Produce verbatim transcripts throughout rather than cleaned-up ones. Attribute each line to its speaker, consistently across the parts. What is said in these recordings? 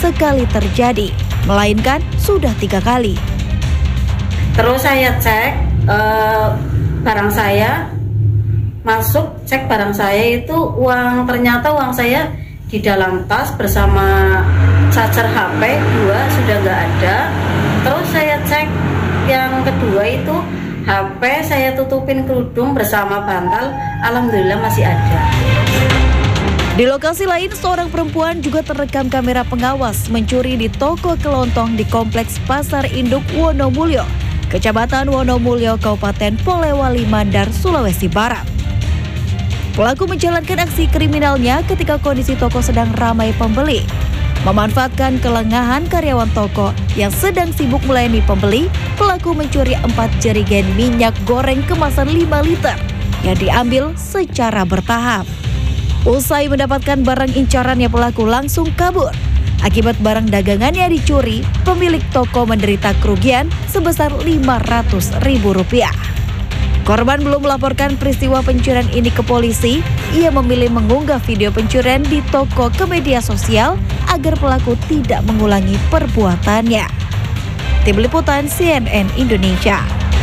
Speaker 1: sekali terjadi, melainkan sudah tiga kali.
Speaker 2: Terus saya cek uh, barang saya, masuk cek barang saya itu uang, ternyata uang saya di dalam tas bersama charger H P dua sudah nggak ada. Terus saya cek yang kedua itu H P saya tutupin kerudung bersama bantal, alhamdulillah masih ada.
Speaker 1: Di lokasi lain, seorang perempuan juga terekam kamera pengawas mencuri di toko kelontong di Kompleks Pasar Induk Wonomulyo, Kecamatan Wonomulyo, Kabupaten Polewali Mandar, Sulawesi Barat. Pelaku menjalankan aksi kriminalnya ketika kondisi toko sedang ramai pembeli. Memanfaatkan kelengahan karyawan toko yang sedang sibuk melayani pembeli, pelaku mencuri empat jerigen minyak goreng kemasan lima liter yang diambil secara bertahap. Usai mendapatkan barang incarannya, pelaku langsung kabur. Akibat barang dagangannya dicuri, pemilik toko menderita kerugian sebesar lima ratus ribu rupiah. Korban belum melaporkan peristiwa pencurian ini ke polisi. Ia memilih mengunggah video pencurian di toko ke media sosial agar pelaku tidak mengulangi perbuatannya. Tim Liputan C N N Indonesia.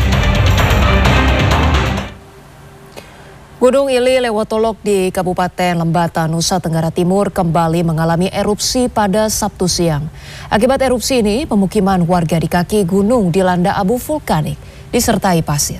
Speaker 3: Gunung Ili Lewotolok di Kabupaten Lembata, Nusa Tenggara Timur kembali mengalami erupsi pada Sabtu siang. Akibat erupsi ini, pemukiman warga di kaki gunung dilanda abu vulkanik disertai pasir.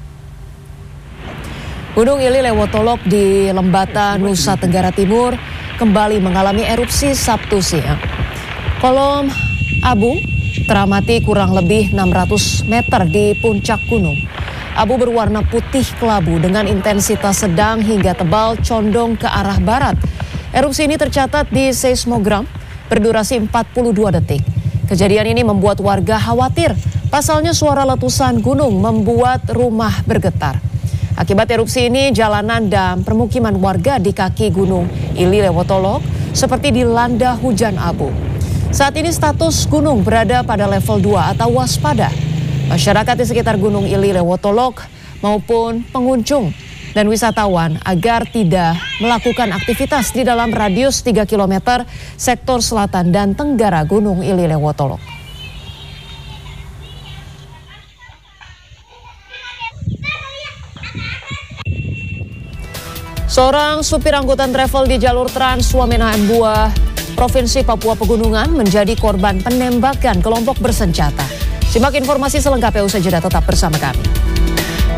Speaker 3: Gunung Ili Lewotolok di Lembata, Nusa Tenggara Timur kembali mengalami erupsi Sabtu siang. Kolom abu teramati kurang lebih enam ratus meter di puncak gunung. Abu berwarna putih kelabu dengan intensitas sedang hingga tebal condong ke arah barat. Erupsi ini tercatat di seismogram berdurasi empat puluh dua detik. Kejadian ini membuat warga khawatir. Pasalnya suara letusan gunung membuat rumah bergetar. Akibat erupsi ini, jalanan dan permukiman warga di kaki Gunung Ili Lewotolok seperti dilanda hujan abu. Saat ini status gunung berada pada level dua atau waspada. Masyarakat di sekitar Gunung Ili Lewotolok maupun pengunjung dan wisatawan agar tidak melakukan aktivitas di dalam radius tiga kilometer sektor selatan dan tenggara Gunung Ili Lewotolok. Seorang supir angkutan travel di jalur Trans Wamena Mbua, Provinsi Papua Pegunungan menjadi korban penembakan kelompok bersenjata. Simak informasi selengkapnya usai jeda, tetap bersama kami.